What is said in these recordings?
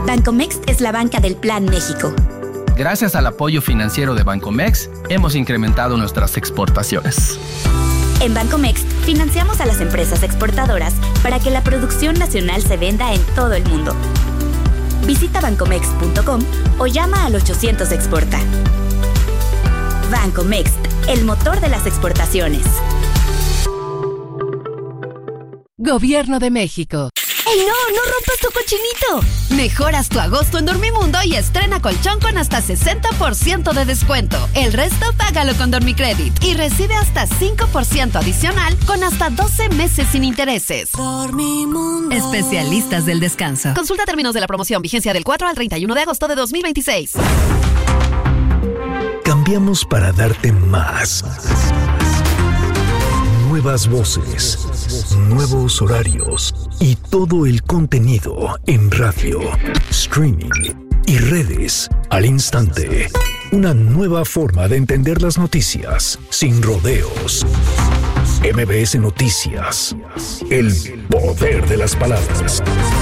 Bancomext es la banca del Plan México. Gracias al apoyo financiero de Bancomext, hemos incrementado nuestras exportaciones. En Bancomext, financiamos a las empresas exportadoras para que la producción nacional se venda en todo el mundo. Visita bancomext.com o llama al 800 Exporta. Bancomext, el motor de las exportaciones. Gobierno de México. ¡Ey, no rompas tu cochinito! Mejoras tu agosto en Dormimundo y estrena colchón con hasta 60% de descuento. El resto págalo con Dormicredit y recibe hasta 5% adicional con hasta 12 meses sin intereses. Dormimundo. Especialistas del descanso. Consulta términos de la promoción, vigencia del 4 al 31 de agosto de 2026. Cambiamos para darte más. Nuevas voces, nuevos horarios y todo el contenido en radio, streaming y redes al instante. Una nueva forma de entender las noticias sin rodeos. MBS Noticias. El poder de las palabras.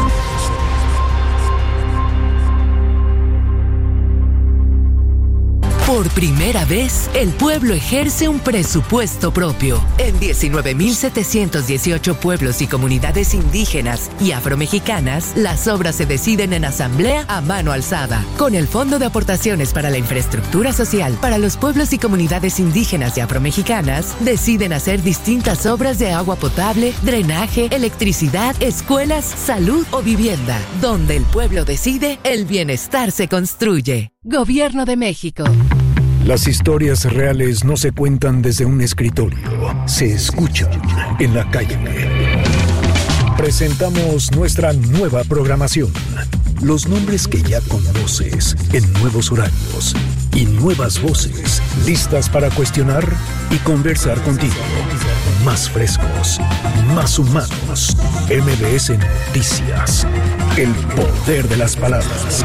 Por primera vez, el pueblo ejerce un presupuesto propio. En 19,718 pueblos y comunidades indígenas y afromexicanas, las obras se deciden en asamblea a mano alzada. Con el Fondo de Aportaciones para la Infraestructura Social para los pueblos y comunidades indígenas y afromexicanas, deciden hacer distintas obras de agua potable, drenaje, electricidad, escuelas, salud o vivienda. Donde el pueblo decide, el bienestar se construye. Gobierno de México. Las historias reales no se cuentan desde un escritorio, se escuchan en la calle. Presentamos nuestra nueva programación. Los nombres que ya conoces en nuevos horarios y nuevas voces listas para cuestionar y conversar contigo. Más frescos, más humanos. MBS Noticias. El poder de las palabras.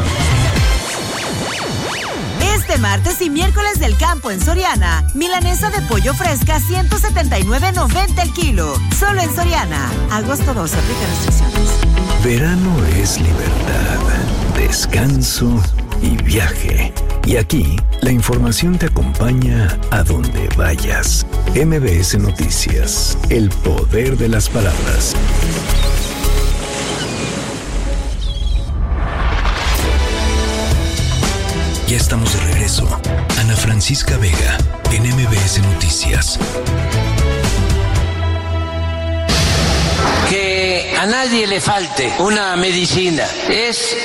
Este martes y miércoles del campo en Soriana, milanesa de pollo fresca 179.90 el kilo. Solo en Soriana. Agosto 12, aplica restricciones. Verano es libertad, descanso y viaje. Y aquí, la información te acompaña a donde vayas. MBS Noticias, el poder de las palabras. Ya estamos de regreso. Ana Francisca Vega, en MBS Noticias. Que a nadie le falte una medicina es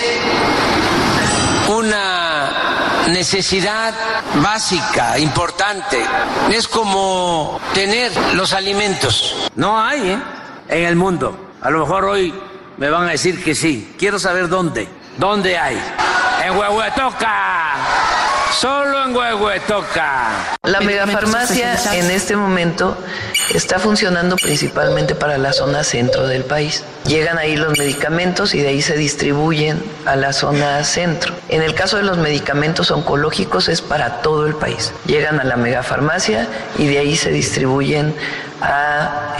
una necesidad básica, importante. Es como tener los alimentos. No hay, en el mundo. A lo mejor hoy me van a decir que sí. Quiero saber dónde. ¿Dónde hay? En Huehuetoca. Solo en Huehuetoca. La megafarmacia en este momento está funcionando principalmente para la zona centro del país. Llegan ahí los medicamentos y de ahí se distribuyen a la zona centro. En el caso de los medicamentos oncológicos es para todo el país. Llegan a la megafarmacia y de ahí se distribuyen a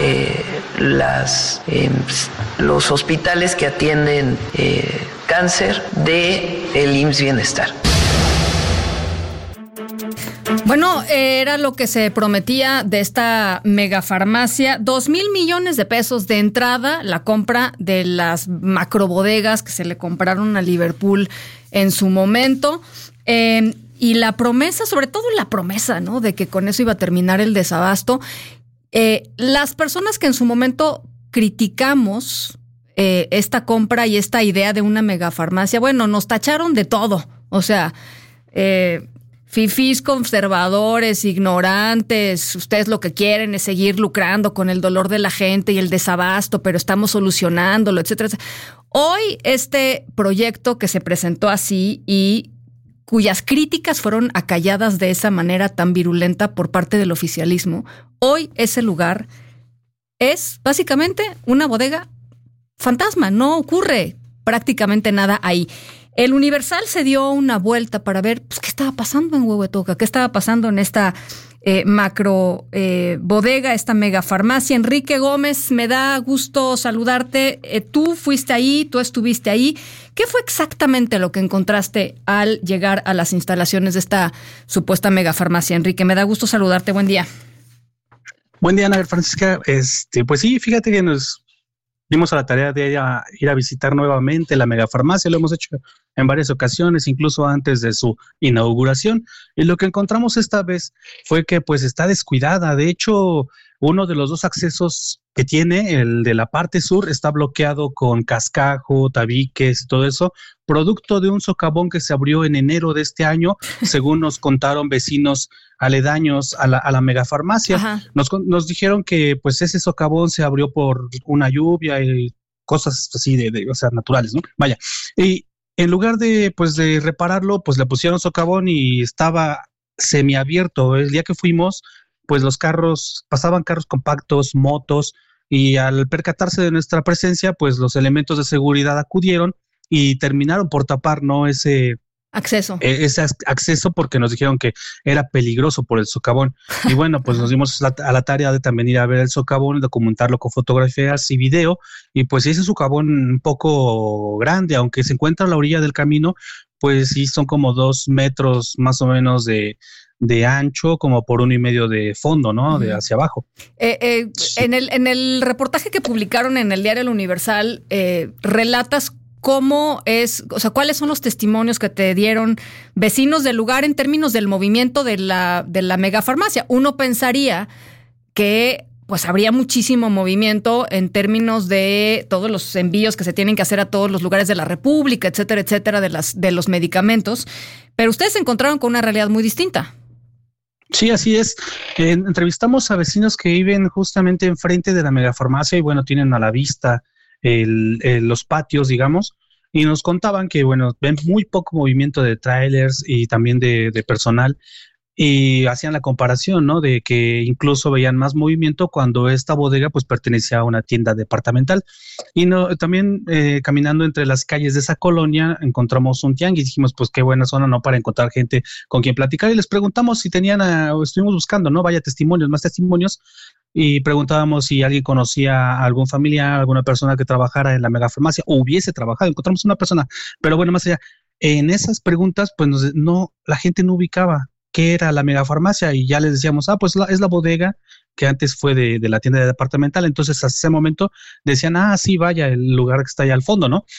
los hospitales que atienden cáncer del IMSS Bienestar. Bueno, era lo que se prometía de esta megafarmacia. 2,000 millones de pesos de entrada, la compra de las macrobodegas que se le compraron a Liverpool en su momento. Y la promesa, sobre todo la promesa, ¿no?, de que con eso iba a terminar el desabasto. Las personas que en su momento criticamos esta compra y esta idea de una megafarmacia, bueno, nos tacharon de todo. O sea, fifís conservadores, ignorantes, ustedes lo que quieren es seguir lucrando con el dolor de la gente y el desabasto, pero estamos solucionándolo, etcétera, etcétera. Hoy este proyecto que se presentó así y cuyas críticas fueron acalladas de esa manera tan virulenta por parte del oficialismo, hoy ese lugar es básicamente una bodega fantasma, no ocurre prácticamente nada ahí. El Universal se dio una vuelta para ver qué estaba pasando en Huehuetoca, qué estaba pasando en esta macro bodega, esta megafarmacia. Enrique Gómez, me da gusto saludarte. Tú fuiste ahí, tú estuviste ahí. ¿Qué fue exactamente lo que encontraste al llegar a las instalaciones de esta supuesta megafarmacia? Enrique, me da gusto saludarte. Buen día. Buen día, Ana Francisca. Pues sí, fíjate que nos dimos a la tarea de ir a visitar nuevamente la megafarmacia. Lo hemos hecho en varias ocasiones, incluso antes de su inauguración. Y lo que encontramos esta vez fue que pues está descuidada. De hecho, uno de los dos accesos que tiene, el de la parte sur, está bloqueado con cascajo, tabiques y todo eso, producto de un socavón que se abrió en enero de este año, según nos contaron vecinos aledaños a la megafarmacia. Nos dijeron que pues ese socavón se abrió por una lluvia y cosas así o sea, naturales, ¿no? Vaya. Y en lugar de repararlo, pues le pusieron socavón y estaba semiabierto. El día que fuimos, pues pasaban carros compactos, motos, y al percatarse de nuestra presencia, pues los elementos de seguridad acudieron y terminaron por tapar, ¿no?, ese acceso, porque nos dijeron que era peligroso por el socavón. Y bueno, pues nos dimos a la tarea de también ir a ver el socavón, documentarlo con fotografías y video, y pues ese socavón un poco grande, aunque se encuentra a la orilla del camino, pues sí son como 2 metros más o menos de ancho, como por 1.5 metros de fondo, ¿no? De hacia abajo. Sí. En el reportaje que publicaron en el diario El Universal, relatas cómo es, o sea, cuáles son los testimonios que te dieron vecinos del lugar en términos del movimiento de la megafarmacia. Uno pensaría que pues habría muchísimo movimiento en términos de todos los envíos que se tienen que hacer a todos los lugares de la República, etcétera, etcétera, de los medicamentos, pero ustedes se encontraron con una realidad muy distinta. Sí, así es. Entrevistamos a vecinos que viven justamente enfrente de la megafarmacia y bueno, tienen a la vista los patios, digamos, y nos contaban que bueno, ven muy poco movimiento de trailers y también de personal, y hacían la comparación, ¿no?, de que incluso veían más movimiento cuando esta bodega pues pertenecía a una tienda departamental. Y también caminando entre las calles de esa colonia encontramos un tianguis. Dijimos, pues qué buena zona, ¿no?, para encontrar gente con quien platicar, y les preguntamos si estuvimos buscando, ¿no?, más testimonios, y preguntábamos si alguien conocía a algún familiar, alguna persona que trabajara en la megafarmacia o hubiese trabajado. Encontramos una persona, pero bueno, más allá, en esas preguntas pues la gente no ubicaba qué era la megafarmacia, y ya les decíamos, pues es la bodega que antes fue de la tienda departamental. Entonces, hasta ese momento decían, sí, vaya, el lugar que está allá al fondo, ¿no?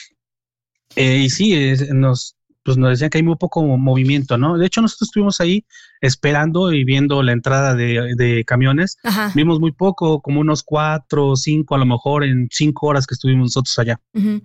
Y sí, nos decían que hay muy poco movimiento, ¿no? De hecho, nosotros estuvimos ahí esperando y viendo la entrada de camiones. Ajá. Vimos muy poco, como unos 4 o 5, a lo mejor en 5 horas que estuvimos nosotros allá. Uh-huh.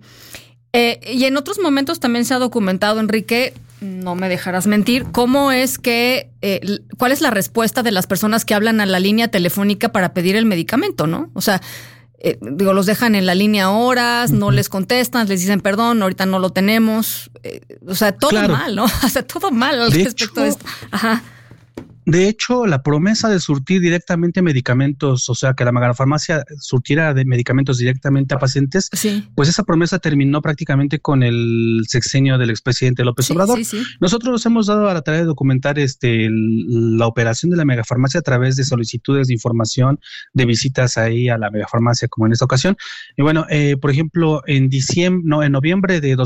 Y en otros momentos también se ha documentado, Enrique, no me dejarás mentir, cómo es que, cuál es la respuesta de las personas que hablan a la línea telefónica para pedir el medicamento, ¿no? O sea, los dejan en la línea horas, no les contestan, les dicen perdón, ahorita no lo tenemos. O sea, todo mal, ¿no? O sea, todo mal al respecto de esto. Ajá. De hecho, la promesa de surtir directamente medicamentos, o sea, que la megafarmacia surtiera de medicamentos directamente a pacientes, sí, pues esa promesa terminó prácticamente con el sexenio del expresidente López Obrador. Sí, sí. Nosotros nos hemos dado a la tarea de documentar la operación de la megafarmacia a través de solicitudes de información, de visitas ahí a la megafarmacia, como en esta ocasión. Y bueno, por ejemplo, en noviembre de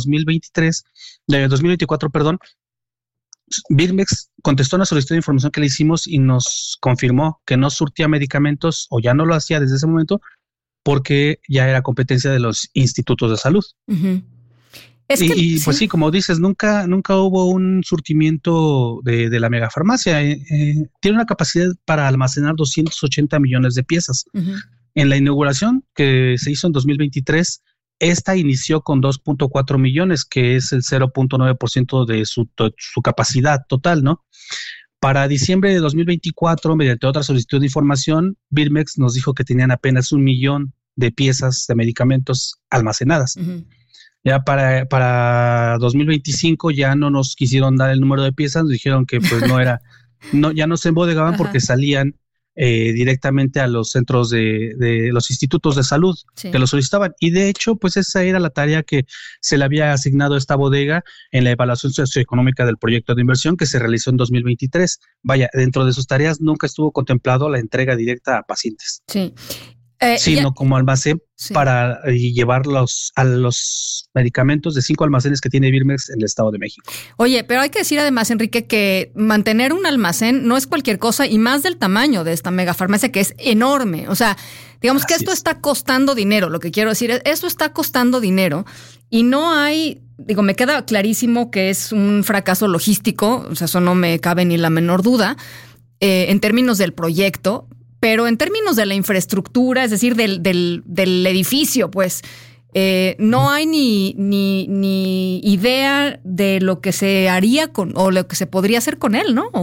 2024, Birmex contestó una solicitud de información que le hicimos y nos confirmó que no surtía medicamentos, o ya no lo hacía desde ese momento, porque ya era competencia de los institutos de salud. Uh-huh. Pues sí, como dices, nunca hubo un surtimiento de la megafarmacia. Tiene una capacidad para almacenar 280 millones de piezas. Uh-huh. En la inauguración que se hizo en 2023, esta inició con 2.4 millones, que es el 0.9% de su capacidad total, ¿no? Para diciembre de 2024, mediante otra solicitud de información, Birmex nos dijo que tenían apenas 1 millón de piezas de medicamentos almacenadas. Uh-huh. Ya para 2025 ya no nos quisieron dar el número de piezas, nos dijeron que pues ya no se embodegaban porque salían directamente a los centros de los institutos de salud que lo solicitaban. Y de hecho, pues esa era la tarea que se le había asignado a esta bodega en la evaluación socioeconómica del proyecto de inversión que se realizó en 2023. Vaya, dentro de sus tareas nunca estuvo contemplado la entrega directa a pacientes. Sí. Sino como almacén para llevar a los medicamentos de 5 almacenes que tiene Birmex en el Estado de México. Oye, pero hay que decir además, Enrique, que mantener un almacén no es cualquier cosa, y más del tamaño de esta megafarmacia, que es enorme. O sea, digamos que esto está costando dinero. Lo que quiero decir es, esto está costando dinero y no hay... me queda clarísimo que es un fracaso logístico, o sea, eso no me cabe ni la menor duda, en términos del proyecto. Pero en términos de la infraestructura, es decir, del edificio, pues no hay ni idea de lo que se haría o lo que se podría hacer con él, ¿no?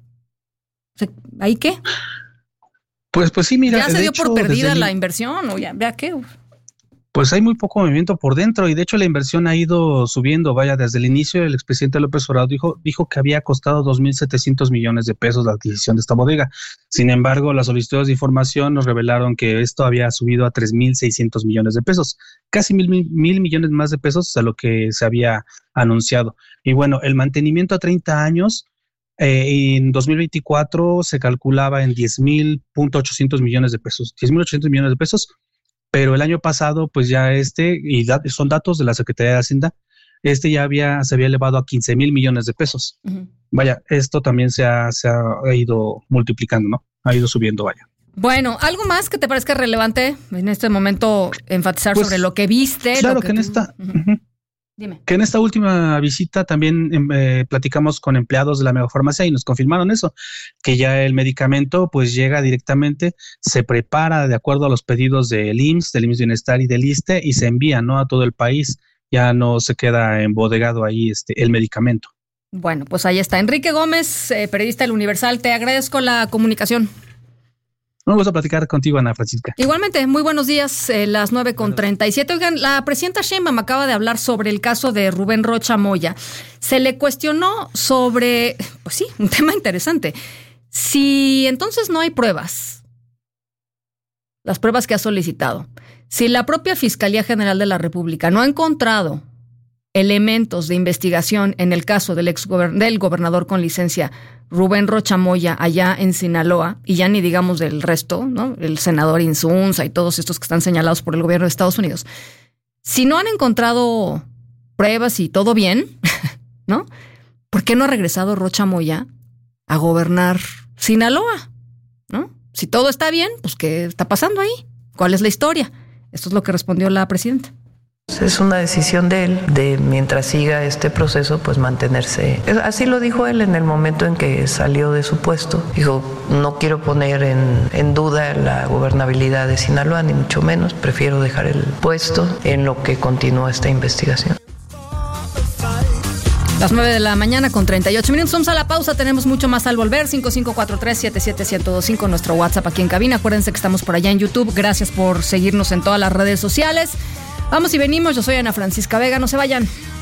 ¿Ahí qué? Pues sí, mira. Ya se dio por perdida la inversión, o ya qué. Pues hay muy poco movimiento por dentro y de hecho la inversión ha ido subiendo. Vaya, desde el inicio el expresidente López Obrador dijo que había costado 2.700 millones de pesos la adquisición de esta bodega. Sin embargo, las solicitudes de información nos revelaron que esto había subido a 3.600 millones de pesos, casi mil millones más de pesos a lo que se había anunciado. Y bueno, el mantenimiento a 30 años en 2024 se calculaba en 10.800 millones de pesos, 10.800 millones de pesos. Pero el año pasado, pues ya y son datos de la Secretaría de Hacienda, ya se había elevado a 15,000 millones de pesos. Uh-huh. Vaya, esto también se ha ido multiplicando, ¿no? Ha ido subiendo, vaya. Bueno, ¿algo más que te parezca relevante en este momento enfatizar sobre lo que viste? Claro, que en esta... Uh-huh. Dime. Que en esta última visita también platicamos con empleados de la megafarmacia y nos confirmaron eso, que ya el medicamento pues llega directamente, se prepara de acuerdo a los pedidos del IMSS, del IMSS Bienestar y del ISSSTE y se envía, ¿no?, a todo el país. Ya no se queda embodegado ahí el medicamento. Bueno, pues ahí está. Enrique Gómez, periodista del Universal, te agradezco la comunicación. Me gusta platicar contigo, Ana Francisca. Igualmente, muy buenos días, las 9:37. Oigan, la presidenta Sheinbaum acaba de hablar sobre el caso de Rubén Rocha Moya. Se le cuestionó sobre, pues sí, un tema interesante. Si entonces no hay pruebas, las pruebas que ha solicitado, si la propia Fiscalía General de la República no ha encontrado elementos de investigación en el caso del gobernador con licencia Rubén Rocha Moya allá en Sinaloa, y ya ni digamos del resto, ¿no?, el senador Insunza y todos estos que están señalados por el gobierno de Estados Unidos, si no han encontrado pruebas y todo bien, ¿no?, ¿por qué no ha regresado Rocha Moya a gobernar Sinaloa? ¿No? Si todo está bien, pues ¿qué está pasando ahí? ¿Cuál es la historia? Esto es lo que respondió la presidenta. Es una decisión de él, de mientras siga este proceso, pues mantenerse. Así lo dijo él en el momento en que salió de su puesto. Dijo, no quiero poner en duda la gobernabilidad de Sinaloa, ni mucho menos. Prefiero dejar el puesto en lo que continúa esta investigación. Las 9:38 a.m. Vamos a la pausa, tenemos mucho más al volver. 5543-77125, nuestro WhatsApp aquí en cabina. Acuérdense que estamos por allá en YouTube. Gracias por seguirnos en todas las redes sociales. Vamos y venimos, yo soy Ana Francisca Vega, no se vayan.